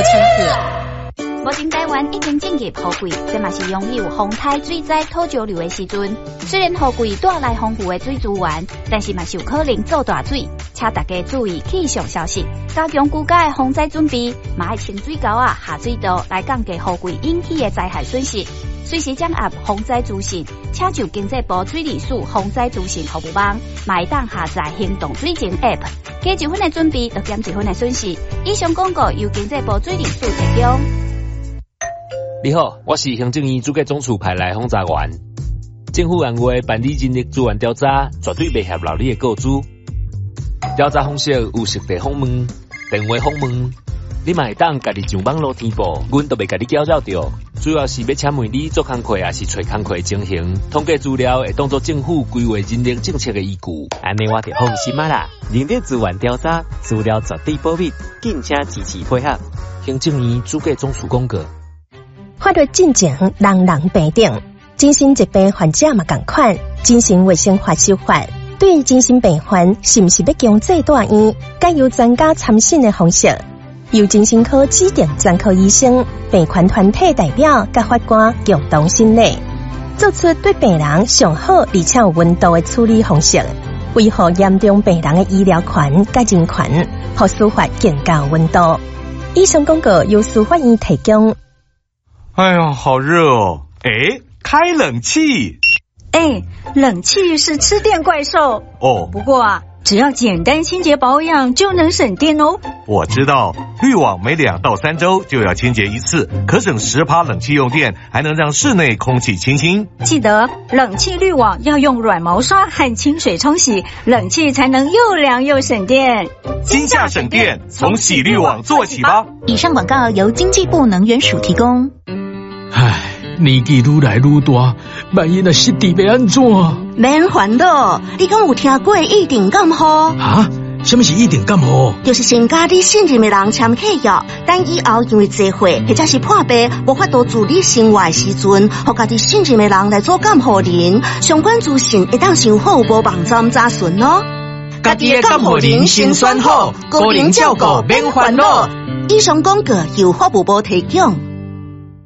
清澈。 目前台湾已经进入雨季，这嘛是拥有风台、水灾、土石流的时阵。虽然雨季带来丰富的水资源，但是嘛是有可能造大水，请大家注意气象消息，加强居家的防灾准备，嘛要清水沟啊、下水道来降低雨季引起的灾害损失。随时掌握防灾资讯，请就经济部水利署防灾资讯服务网，嘛会当下载行动水情 App， 加一分的准备，就减一分的损失。以上广告由经济部水利署提供。 你好，我是行政院主计总处派来轰炸员。政府按月办理人力资源调查，绝对袂合劳你的告知。调查方式有实地访问、电话访问，你嘛会当家己上网络填报，阮都袂家己搅扰着。主要是要请问你做工课，还是找工课情形，统计资料会当作政府规划人力政策的依据。 安尼我就放心啦。人力资源调查资料绝对保密，敬请支持配合。 行政院主计总处公告。 法律进前，人人平等。精神疾病患者嘛同款，精神卫生法修法，对精神病患是毋是要强制住院，该由专家参审的方式，由精神科指定专科医生、病患团体代表甲法官共同审理，做出对病人上好而且有温度的处理方式，维护严重病人的医疗权甲人权，互司法更加温度。以上广告由司法院提供。 哎呀，好热哦！开冷气。 冷气是吃电怪兽哦。 不过啊，只要简单清洁保养就能省电哦。 我知道，滤网每2到3周就要清洁一次，可省10%冷气用电，还能让室内空气清新。 记得冷气滤网要用软毛刷和清水冲洗，冷气才能又凉又省电。 今夏省电，从洗滤网做起吧。 以上广告由经济部能源署提供。 年纪愈来愈大，万一若失智要安怎？ 免烦恼，你敢有听过一定感冒？ 啊？什么是一定感冒？ 就是先甲你信任的人签契约，等以后因为坐会或者是破病无法度自理生活的时阵，互家己信任的人来做监护人，相关资讯会当上好无网站查询哦。 家己的监护人先选好，个人照顾免烦恼。 以上广告由法务部提供。